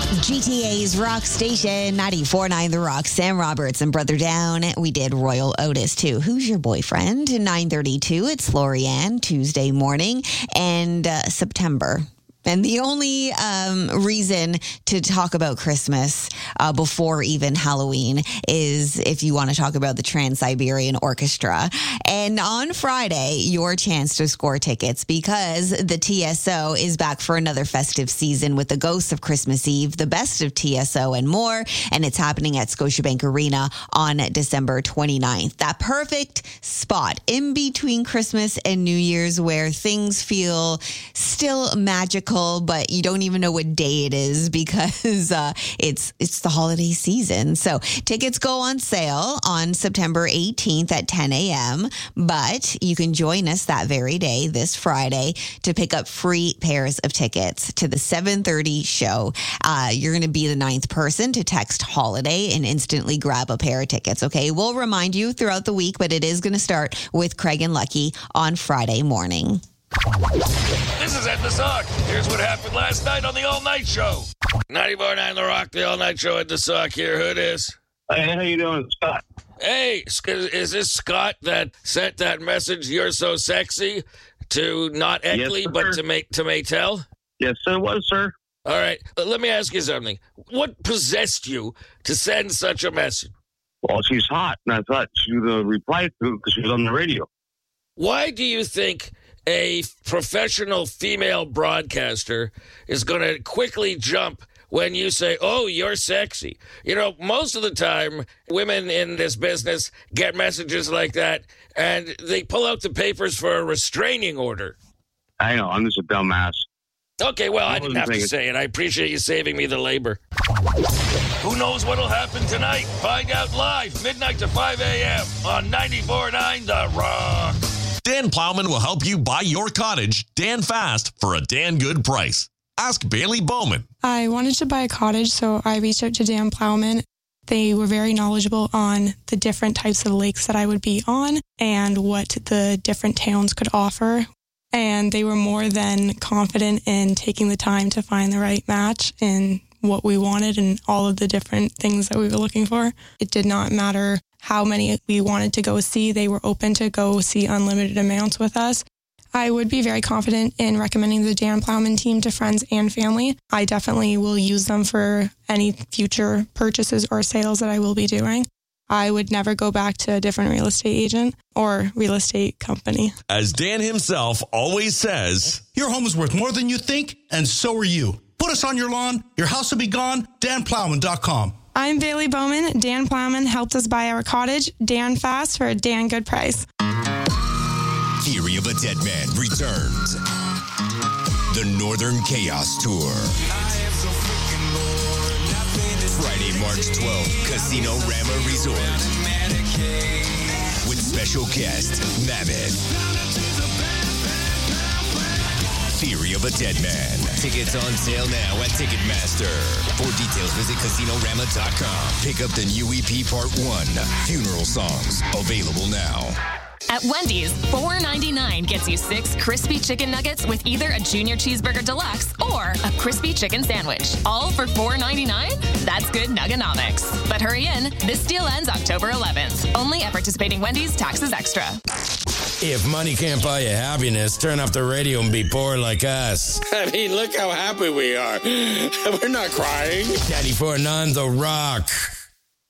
GTA's Rock Station, 94.9 The Rock. Sam Roberts and Brother Down. We did Royal Otis, too. Who's Your Boyfriend? 9:32. It's Lorianne, Tuesday morning. And September. And the only reason to talk about Christmas before even Halloween is if you want to talk about the Trans-Siberian Orchestra. And on Friday, your chance to score tickets because the TSO is back for another festive season with the Ghosts of Christmas Eve, the Best of TSO and more. And it's happening at Scotiabank Arena on December 29th. That perfect spot in between Christmas and New Year's where things feel still magical, but you don't even know what day it is because it's the holiday season. So tickets go on sale on September 18th at 10 a.m., but you can join us that very day, this Friday, to pick up free pairs of tickets to the 7:30 show. You're going to be the 9th person to text holiday and instantly grab a pair of tickets, okay? We'll remind you throughout the week, but it is going to start with Craig and Lucky on Friday morning. This is Ed the Sock. Here's what happened last night on the All Night Show. 94.9 The Rock, the All Night Show. Ed the Sock here. Who it is? Hey, how you doing, Scott? Hey, is this Scott that sent that message, "You're so sexy," to not Eckley, yes, but to Maytel? Yes, it was, sir. All right. Let me ask you something. What possessed you to send such a message? Well, she's hot, and I thought she would reply to it because she was on the radio. Why do you think a professional female broadcaster is going to quickly jump when you say, "Oh, you're sexy"? You know, most of the time, women in this business get messages like that, and they pull out the papers for a restraining order. I know. I'm just a dumbass. Okay, well, I didn't have to say it. I appreciate you saving me the labor. Who knows what'll happen tonight? Find out live, midnight to 5 a.m. on 94.9 The Rock. Dan Plowman will help you buy your cottage Dan fast for a Dan good price. Ask Bailey Bowman. I wanted to buy a cottage, so I reached out to Dan Plowman. They were very knowledgeable on the different types of lakes that I would be on and what the different towns could offer. And they were more than confident in taking the time to find the right match and what we wanted and all of the different things that we were looking for. It did not matter how many we wanted to go see. They were open to go see unlimited amounts with us. I would be very confident in recommending the Dan Plowman team to friends and family. I definitely will use them for any future purchases or sales that I will be doing. I would never go back to a different real estate agent or real estate company. As Dan himself always says, your home is worth more than you think, and so are you. Put us on your lawn. Your house will be gone. DanPlowman.com. I'm Bailey Bowman. Dan Plowman helped us buy our cottage, Dan fast, for a Dan good price. Theory of a Dead Man returns. The Northern Chaos Tour. Friday, March 12th, Casino Rama Resort. With special guest, Mammoth. Theory of a Dead Man. Tickets on sale now at Ticketmaster. For details, visit CasinoRama.com. Pick up the new EP Part 1, Funeral Songs. Available now. At Wendy's, $4.99 gets you 6 crispy chicken nuggets with either a Junior Cheeseburger Deluxe or a crispy chicken sandwich. All for $4.99? That's good Nugganomics. But hurry in. This deal ends October 11th. Only at participating Wendy's, taxes extra. If money can't buy you happiness, turn up the radio and be poor like us. I mean, look how happy we are. We're not crying. 94.9 The Rock.